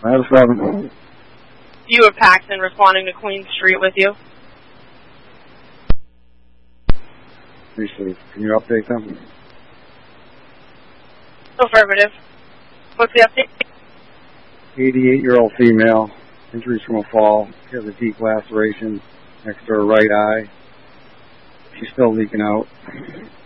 I have 7. You have Paxton responding to Queen Street with you. Received. Can you update them? Affirmative. What's the update? 88-year-old female. Injuries from a fall. She has a deep laceration next to her right eye. She's still leaking out.